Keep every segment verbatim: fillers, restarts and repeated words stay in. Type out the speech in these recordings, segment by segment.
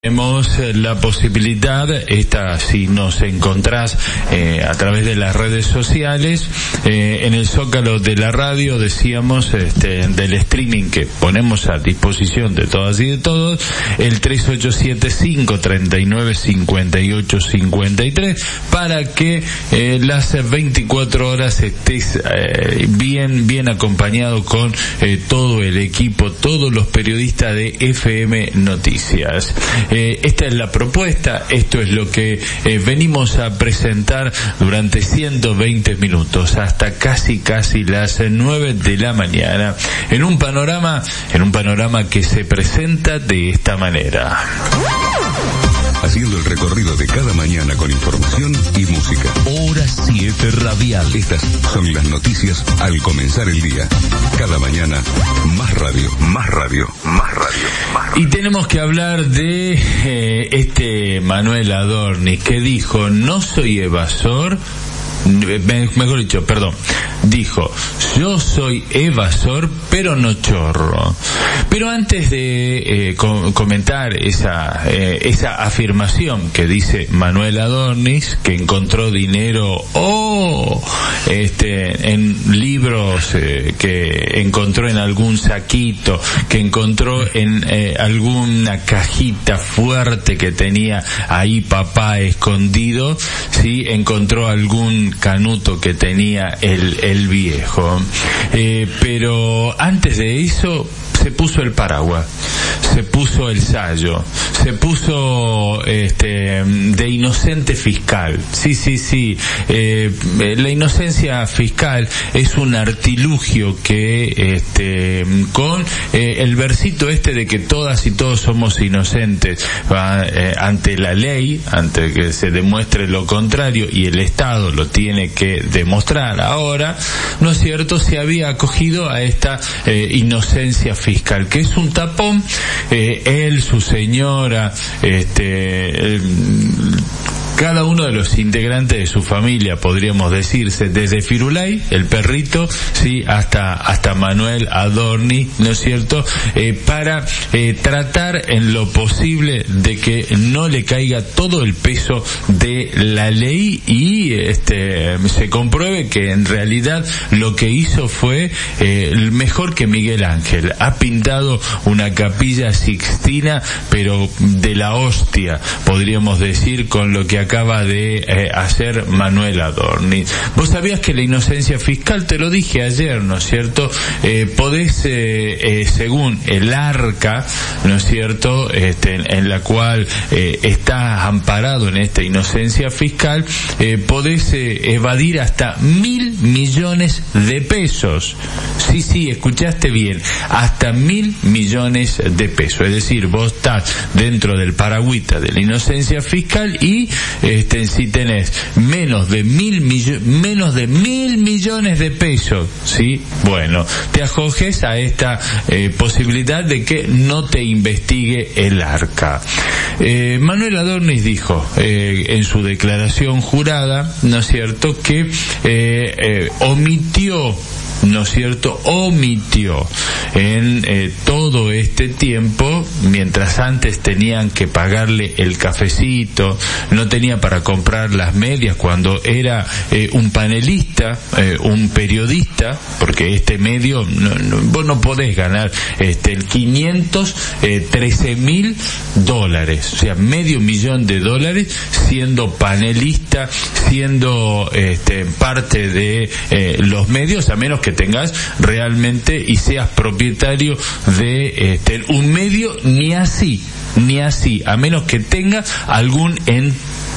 Tenemos la posibilidad, esta si nos encontrás eh, a través de las redes sociales, eh, en el Zócalo de la radio, decíamos, este, del streaming que ponemos a disposición de todas y de todos, el tres ocho siete cinco tres nueve cinco ocho cinco tres, para que eh, las veinticuatro horas estés eh, bien, bien acompañado con eh, todo el equipo, todos los periodistas de F M Noticias. Eh, esta es la propuesta, esto es lo que eh, venimos a presentar durante ciento veinte minutos, hasta casi casi las nueve de la mañana, en un panorama, en un panorama que se presenta de esta manera. Haciendo el recorrido de cada mañana con información y música. Hora siete Radial. Estas son las noticias al comenzar el día. Cada mañana, más radio, más radio, más radio, más radio. Y tenemos que hablar de eh, este Manuel Adorni, que dijo: no soy evasor, mejor dicho, perdón, dijo: yo soy evasor, pero no chorro. Pero antes de eh, com- comentar esa eh, esa afirmación que dice Manuel Adornis, que encontró dinero o oh, este en libros eh, que encontró en algún saquito, que encontró en eh, alguna cajita fuerte que tenía ahí papá escondido, sí, encontró algún canuto que tenía el el viejo, eh, pero antes de eso se puso el paraguas, se puso el sayo, se puso este de inocente fiscal. Sí, sí, sí. Eh, la inocencia fiscal es un artilugio que este con eh, el versito este de que todas y todos somos inocentes ¿va? Eh, ante la ley, ante que se demuestre lo contrario, y el Estado lo tiene que demostrar ahora, ¿no es cierto? Se había acogido a esta eh, inocencia fiscal. fiscal, que es un tapón, eh, él, su señora, este, eh, cada uno de los integrantes de su familia, podríamos decirse, desde Firulay, el perrito, sí, hasta hasta Manuel Adorni, ¿no es cierto?, eh, para eh, tratar en lo posible de que no le caiga todo el peso de la ley y este se compruebe que en realidad lo que hizo fue eh, mejor que Miguel Ángel. Ha pintado una capilla sixtina, pero de la hostia, podríamos decir, con lo que acaba de eh, hacer Manuel Adorni. Vos sabías que la inocencia fiscal, te lo dije ayer, ¿no es cierto?, eh, podés, eh, eh, según el arca, ¿no es cierto?, este, en, en la cual eh, estás amparado en esta inocencia fiscal, eh, podés eh, evadir hasta mil millones de pesos. Sí, sí, escuchaste bien, hasta mil millones de pesos. Es decir, vos estás dentro del paragüita de la inocencia fiscal y este, si tenés menos de mil millones, menos de mil millones de pesos, sí, bueno, te acoges a esta eh, posibilidad de que no te investigue el arca. Eh, Manuel Adornis dijo eh, en su declaración jurada, ¿no es cierto?, que eh, eh, omitió ¿no es cierto?, omitió en eh, todo este tiempo, mientras antes tenían que pagarle el cafecito, no tenía para comprar las medias cuando era eh, un panelista, eh, un periodista, porque este medio, no, no, vos no podés ganar este el quinientos trece mil dólares, o sea, medio millón de dólares siendo panelista, siendo este parte de eh, los medios, a menos que tengas realmente y seas propietario de este, un medio, ni así, ni así, a menos que tenga algún en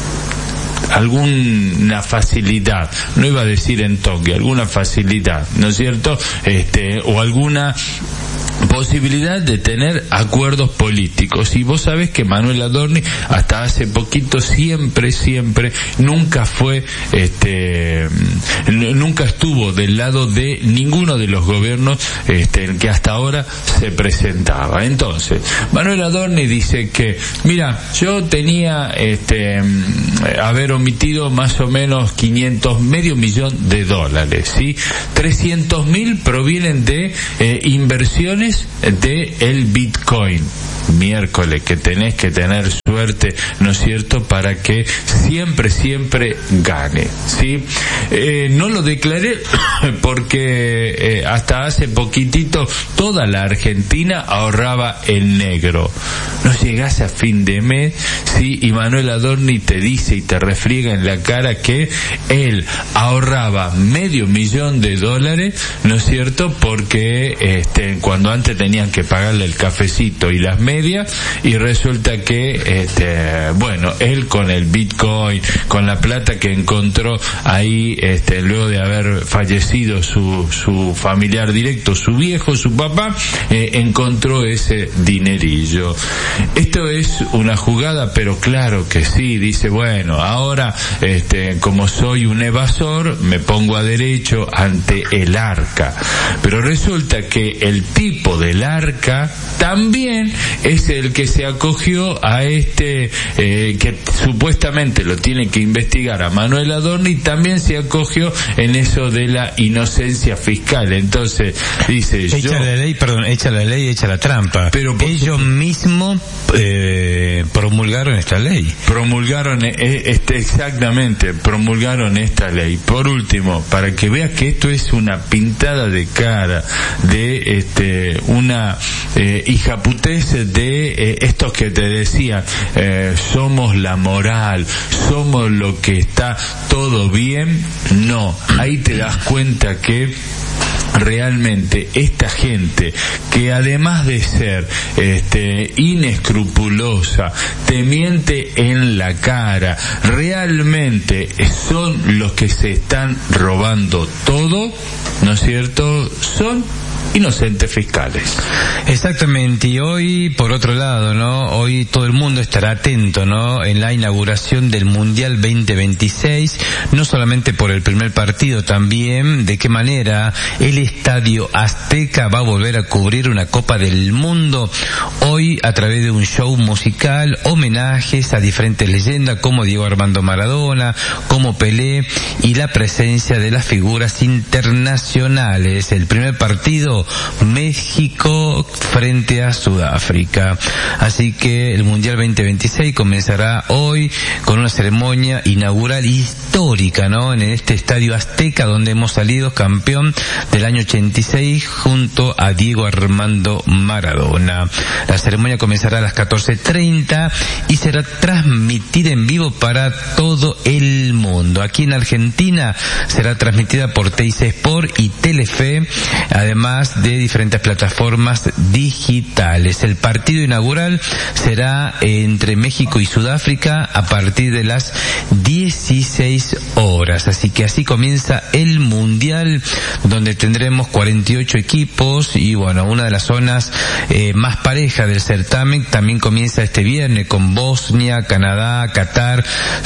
alguna facilidad, no iba a decir en toque, alguna facilidad, ¿no es cierto?, este, o alguna posibilidad de tener acuerdos políticos. Y vos sabés que Manuel Adorni hasta hace poquito siempre, siempre, nunca fue, este, nunca estuvo del lado de ninguno de los gobiernos este, que hasta ahora se presentaba. Entonces, Manuel Adorni dice que, mira, yo tenía, este, haber omitido más o menos quinientos, medio millón de dólares, ¿sí? trescientos mil provienen de eh, inversiones miércoles de el Bitcoin. Miércoles, que tenés que tener suerte, ¿no es cierto?, para que siempre, siempre gane, ¿sí? Eh, no lo declaré porque eh, hasta hace poquitito toda la Argentina ahorraba en negro. No llegás a fin de mes, ¿sí? Y Manuel Adorni te dice y te refriega en la cara que él ahorraba medio millón de dólares, ¿no es cierto?, porque este, cuando antes tenían que pagarle el cafecito y las medias, y resulta que este, bueno, él con el Bitcoin, con la plata que encontró ahí este, luego de haber fallecido su su familiar directo, su viejo, su papá, eh, encontró ese dinerillo. Esto es una jugada, pero claro que sí, dice, bueno, ahora este, como soy un evasor, me pongo a derecho ante el Arca. Pero resulta que el tipo del Arca también es el que se acogió a este, eh, que supuestamente lo tiene que investigar a Manuel Adorni, también se acogió en eso de la inocencia fiscal. Entonces, dice, echa yo... la ley, perdón, echa la ley, echa la trampa. Pero ellos mismos eh, promulgaron esta ley. Promulgaron, eh, este, exactamente, promulgaron esta ley. Por último, para que veas que esto es una pintada de cara de este una eh, hijaputez de eh, estos que te decían, eh, somos la moral, somos lo que está todo bien. No, ahí te das cuenta que realmente esta gente, que además de ser este inescrupulosa, te miente en la cara, realmente son los que se están robando todo, ¿no es cierto? Son inocentes fiscales. Exactamente, y hoy, por otro lado, ¿no? Hoy todo el mundo estará atento, ¿no? En la inauguración del Mundial veinte veintiséis, no solamente por el primer partido, también de qué manera el Estadio Azteca va a volver a cubrir una Copa del Mundo, hoy a través de un show musical, homenajes a diferentes leyendas como Diego Armando Maradona, como Pelé, y la presencia de las figuras internacionales. El primer partido, México frente a Sudáfrica. Así que el Mundial veinte veintiséis comenzará hoy con una ceremonia inaugural histórica, ¿no? En este Estadio Azteca, donde hemos salido campeón del año ochenta y seis junto a Diego Armando Maradona. La ceremonia comenzará a las catorce treinta y será transmitida en vivo para todo el mundo. Aquí en Argentina será transmitida por T I C Sport y Telefe, además de diferentes plataformas digitales. El partido inaugural será entre México y Sudáfrica a partir de las dieciséis horas. Así que así comienza el Mundial, donde tendremos cuarenta y ocho equipos y bueno, una de las zonas eh, más parejas del certamen también comienza este viernes con Bosnia, Canadá, Qatar,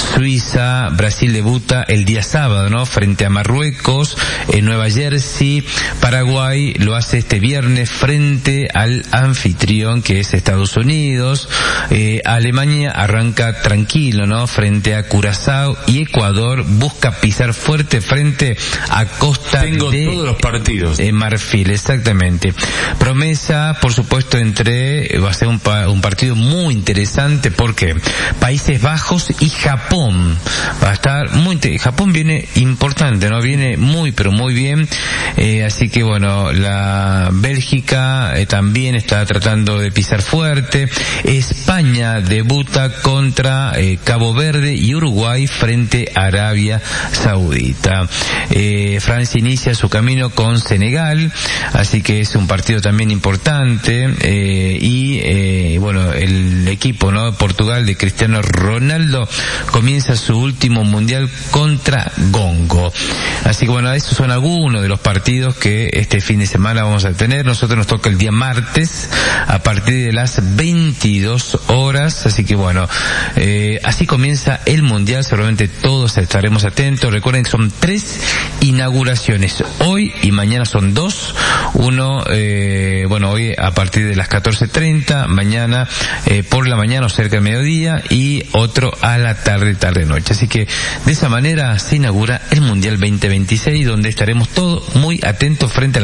Suiza. Brasil debuta el día sábado, ¿no? Frente a Marruecos en Nueva Jersey. Paraguay lo hace este viernes frente al anfitrión, que es Estados Unidos. Eh, Alemania arranca tranquilo, ¿no? Frente a Curazao, y Ecuador busca pisar fuerte frente a Costa Tengo de todos los partidos. Eh, Marfil, exactamente. Promesa, por supuesto, entre va a ser un, pa, un partido muy interesante, porque Países Bajos y Japón va a estar muy Japón viene importante, ¿no? Viene muy pero muy bien. Eh, así que bueno, la Bélgica eh, también está tratando de pisar fuerte. España debuta contra eh, Cabo Verde, y Uruguay frente a Arabia Saudita. Eh, Francia inicia su camino con Senegal, así que es un partido también importante. Eh, y eh, bueno, el equipo, ¿no? Portugal de Cristiano Ronaldo comienza su último mundial contra Congo. Así que bueno, esos son algunos de los partidos que este fin de semana vamos a tener. Nosotros nos toca el día martes a partir de las veintidós horas, así que bueno, eh, así comienza el mundial. Seguramente todos estaremos atentos. Recuerden que son tres inauguraciones, hoy y mañana son dos. Uno, eh, bueno, hoy a partir de las catorce treinta, mañana eh, por la mañana o cerca del mediodía, y otro a la tarde, tarde noche. Así que de esa manera se inaugura el Mundial veinte veintiséis, donde estaremos todos muy atentos frente a la pantalla.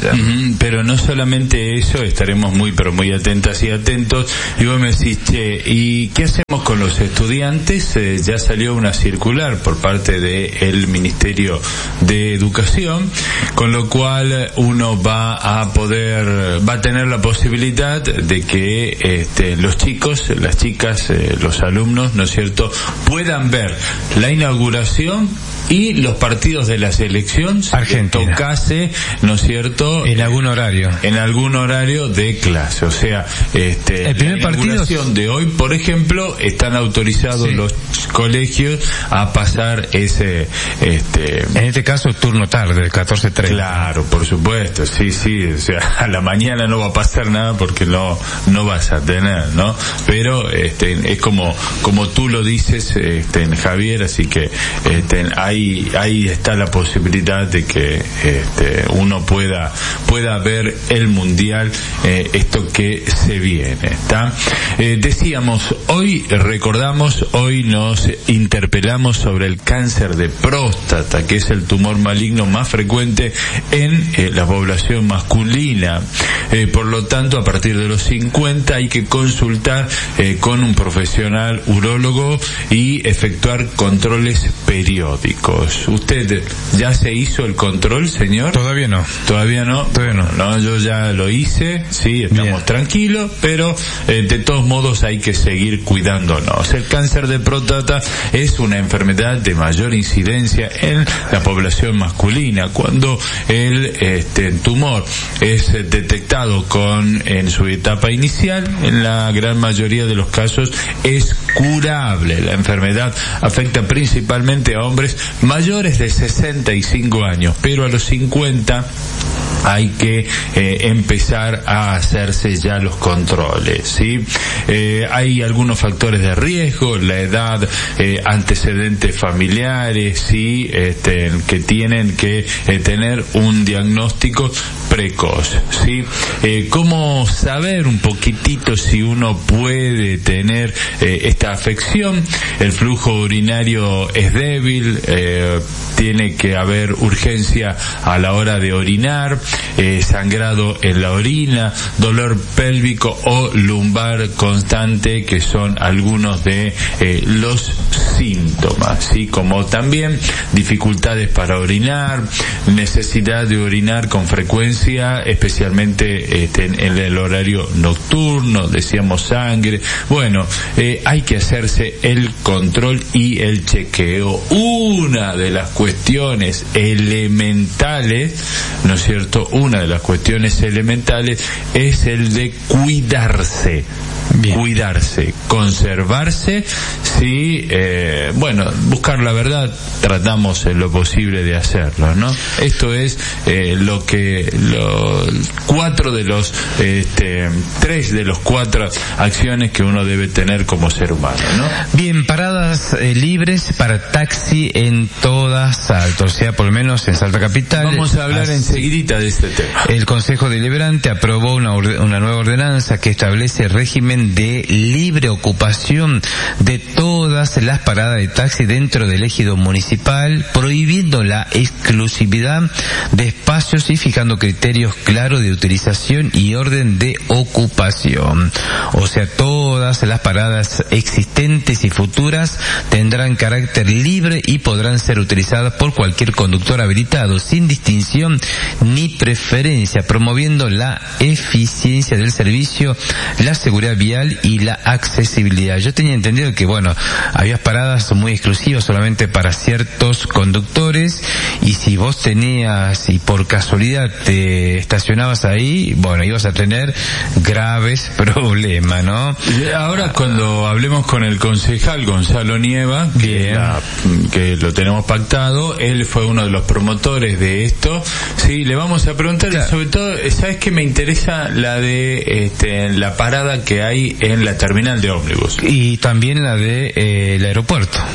vaya. Uh-huh, pero no solamente eso, estaremos muy pero muy atentas y atentos. Y vos me decís, che, ¿y qué hacemos con los estudiantes? Eh, ya salió una circular por parte del Ministerio de Educación, con lo cual uno va a poder, va a tener la posibilidad de que este, los chicos, las chicas, eh, los alumnos, ¿no es cierto?, puedan ver la inauguración y los partidos de la selección Argentina. Tocase, ¿no es cierto?, en algún horario. En algún horario de clase. O sea, este, el primer la inauguración partido de hoy, por ejemplo, están autorizados sí. los colegios a pasar ese, este, en este caso turno tarde, catorce treinta. Claro, por supuesto, sí, sí, o sea, a la mañana no va a pasar nada porque no, no vas a tener, ¿no? Pero, este, es como, como tú lo dices, este, Javier, así que, este, ahí, ahí está la posibilidad de que, este, uno pueda, pueda ver el mundial, eh, esto que se viene, ¿está? Eh, decíamos, hoy recordamos, hoy nos interpelamos sobre el cáncer de próstata, que es el tumor maligno más frecuente en eh, la población masculina. Eh, por lo tanto, a partir de los cincuenta hay que consultar eh, con un profesional urólogo y efectuar controles periódicos. ¿Usted ya se hizo el control, señor? Todavía no. ¿Todavía no? Todavía no. No, yo ya lo hice, sí, estamos Bien. tranquilos, pero eh, de todos modos hay que seguir cuidándonos. El cáncer de próstata es una enfermedad de mayor incidencia en la población masculina. Cuando el este, tumor es detectado con en su etapa inicial, en la gran mayoría de los casos es curable. La enfermedad afecta principalmente a hombres mayores de sesenta y cinco años, pero a los cincuenta hay que eh, empezar a hacerse ya los controles, ¿sí? Eh, hay algunos factores de riesgo, la edad, eh, antecedentes familiares, ¿sí? Este, que tienen que eh, tener un diagnóstico precoz, ¿sí? Eh, ¿Cómo saber un poquitito si uno puede tener eh, esta afección? El flujo urinario es débil, eh, tiene que haber urgencia a la hora de orinar, eh, sangrado en la orina, dolor pélvico o lumbar constante, que son algunos de eh, los síntomas, ¿sí? Como también dificultades para orinar, necesidad de orinar con frecuencia, especialmente este, en, en el horario nocturno, decíamos sangre. Bueno, eh, hay que hacerse el control y el chequeo. Una de las cuestiones elementales, ¿no es cierto? Una de las cuestiones elementales es el de cuidarse. Bien. Cuidarse, conservarse, sí, eh, bueno, buscar la verdad, tratamos en lo posible de hacerlo, ¿no? Esto es eh, lo que los cuatro de los, este, tres de los cuatro acciones que uno debe tener como ser humano, ¿no? Bien, paradas eh, libres para taxi en todas Salto, o sea, por lo menos en Salta Capital. Vamos a hablar así, enseguidita de este tema. El Consejo Deliberante aprobó una, una nueva ordenanza que establece régimen de libre ocupación de todas las paradas de taxi dentro del ejido municipal, prohibiendo la exclusividad de espacios y fijando criterios claros de utilización y orden de ocupación. O sea, todas las paradas existentes y futuras tendrán carácter libre y podrán ser utilizadas por cualquier conductor habilitado, sin distinción ni preferencia, promoviendo la eficiencia del servicio, la seguridad vial y la accesibilidad. Yo tenía entendido que, bueno, había paradas muy exclusivas solamente para ciertos conductores, y si vos tenías y por casualidad te estacionabas ahí, bueno, ibas a tener graves problemas, ¿no? Ahora, cuando hablemos con el concejal Gonzalo Nieva, que, la, que lo tenemos pactado, él fue uno de los promotores de esto, sí, le vamos a preguntar, claro. Sobre todo, ¿sabes qué me interesa? La de este, la parada que hay en la terminal de ómnibus. Y también la de eh, el aeropuerto.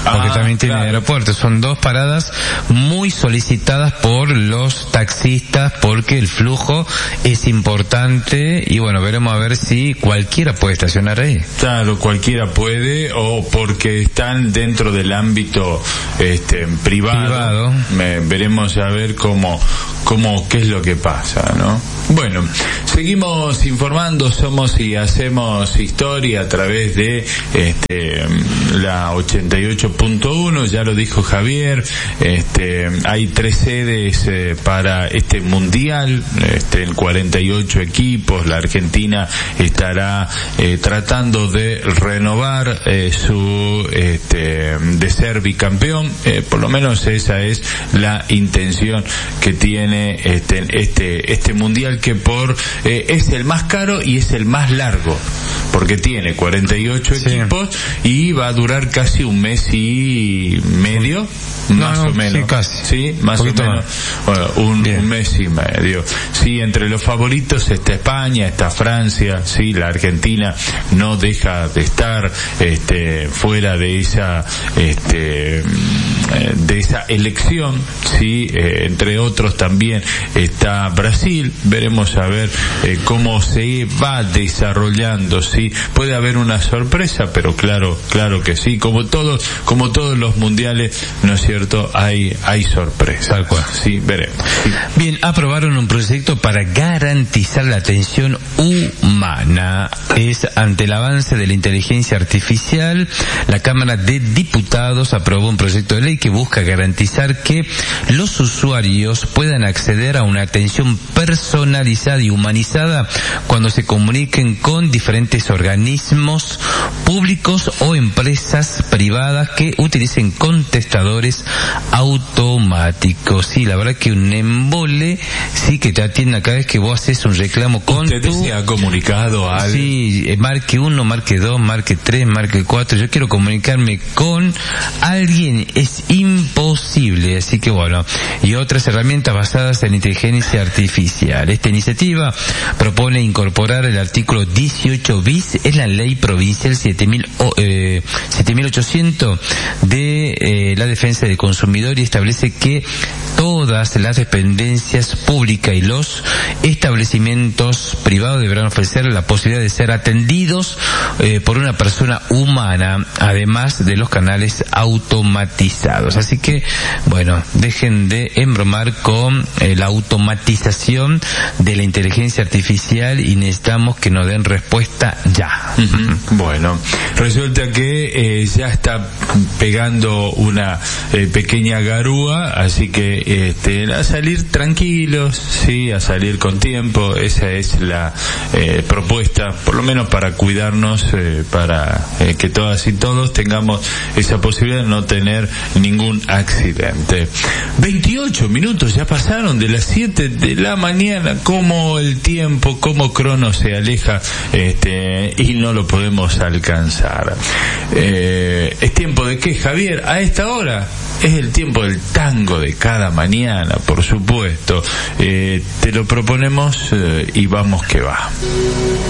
porque ah, también tiene claro. aeropuerto. Son dos paradas muy solicitadas por los taxistas porque el flujo es importante y bueno, veremos a ver si cualquiera puede estacionar ahí. Claro, cualquiera puede, o porque están dentro del ámbito este privado. Privado. Me, veremos a ver cómo, cómo, qué es lo que pasa, ¿no? Bueno, seguimos informando, somos y hacemos historia a través de este la ochenta y ocho punto uno, ya lo dijo Javier, este hay tres sedes eh, para este mundial, este en cuarenta y ocho equipos. La Argentina estará eh, tratando de renovar eh, su este de ser bicampeón, eh, por lo menos esa es la intención que tiene este este este mundial, que por eh, es el más caro y es el más largo porque tiene cuarenta y ocho sí. equipos y va a durar casi un mes y medio, más no, no, o menos. Sí, casi. Sí, más o menos. Bueno, un, un mes y medio. Sí, entre los favoritos está España, está Francia, sí, la Argentina no deja de estar este fuera de esa este de esa elección, sí, eh, entre otros también está Brasil. Veremos a ver eh, cómo se va desarrollando, sí, puede haber una sorpresa, pero claro, claro que sí, como todos, como todos los mundiales, ¿no es cierto? Hay, hay sorpresas. Tal cual. Sí, veremos. Sí. Bien, aprobaron un proyecto para garantizar la atención humana. Es ante el avance de la inteligencia artificial, la Cámara de Diputados aprobó un proyecto de ley que busca garantizar que los usuarios puedan acceder a una atención personalizada y humanizada cuando se comuniquen con diferentes organismos públicos o empresas privadas que utilicen contestadores automáticos. Sí, la verdad que un embole, sí, que te atienda cada vez que vos haces un reclamo con ¿Usted tu... se ha comunicado a alguien? Sí, eh, marque uno, marque dos, marque tres, marque cuatro. Yo quiero comunicarme con alguien, es imposible. Así que bueno, y otras herramientas basadas en inteligencia artificial. Esta iniciativa propone incorporar el artículo dieciocho bis en la ley provincial siete mil ochocientos de eh, la defensa del consumidor y establece que todas las dependencias públicas y los establecimientos privados deberán ofrecer la posibilidad de ser atendidos eh, por una persona humana, además de los canales automatizados. Así que, bueno, dejen de embromar con eh, la automatización de la inteligencia artificial y necesitamos que nos den respuesta ya. Uh-huh. Bueno, resulta que eh, ya está pegando una eh, pequeña garúa, así que este, a salir tranquilos, sí, a salir con tiempo. Esa es la eh, propuesta, por lo menos para cuidarnos, eh, para eh, que todas y todos tengamos esa posibilidad de no tener ningún accidente. veintiocho minutos ya pasaron de las siete de la mañana, como el tiempo, como Crono se aleja este y no lo podemos alcanzar. Eh, ¿Es tiempo de qué, Javier? A esta hora es el tiempo del tango de cada mañana, por supuesto. Eh, te lo proponemos eh, y vamos que va.